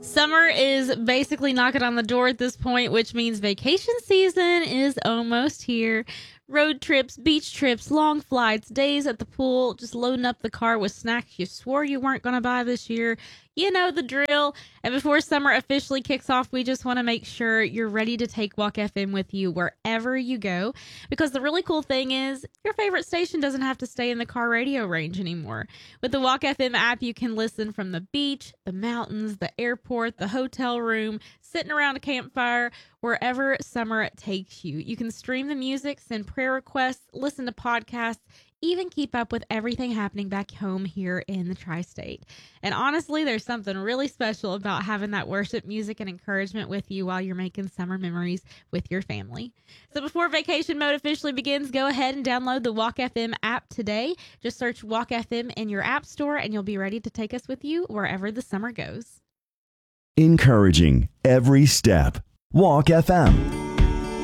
Summer is basically knocking on the door at this point, which means vacation season is almost here. Road trips, beach trips, long flights, days at the pool, just loading up the car with snacks you swore you weren't going to buy this year. You know the drill. And before summer officially kicks off, we just want to make sure you're ready to take Walk FM with you wherever you go. Because the really cool thing is, your favorite station doesn't have to stay in the car radio range anymore. With the Walk FM app, you can listen from the beach, the mountains, the airport, the hotel room, sitting around a campfire, wherever summer takes you. You can stream the music, send prayer requests, listen to podcasts, even keep up with everything happening back home here in the tri-state. And honestly, there's something really special about having that worship music and encouragement with you while you're making summer memories with your family. So before vacation mode officially begins, go ahead and download the Walk FM app today. Just search Walk FM in your app store and you'll be ready to take us with you wherever the summer goes. Encouraging every step. Walk FM.